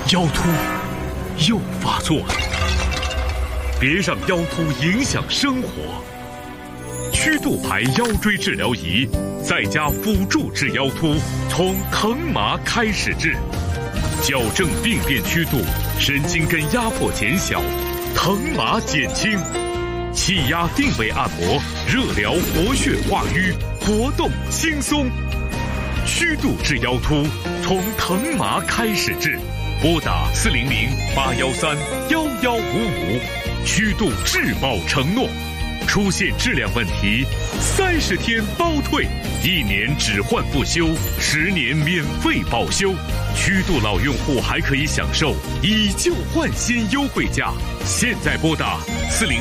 腰突又发作了。别让腰突影响生活。曲度牌腰椎治疗仪在家辅助治腰突，从疼麻开始治，矫正病变曲度，神经根压迫减小，疼麻减轻，气压定位按摩，热疗活血化瘀，活动轻松。曲度治腰突，从疼麻开始治，拨打400-813-1155，曲度质保承诺。出现质量问题，30天包退，1年只换不修，10年免费保修。曲度老用户还可以享受以旧换新优惠价。现在拨打40。